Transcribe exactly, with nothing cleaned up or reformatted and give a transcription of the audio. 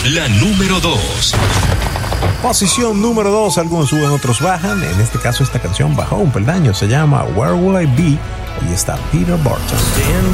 la número dos. Posición número dos, algunos suben, otros bajan. En este caso esta canción bajó un peldaño, se llama Where Will I Be y está Peter Barton.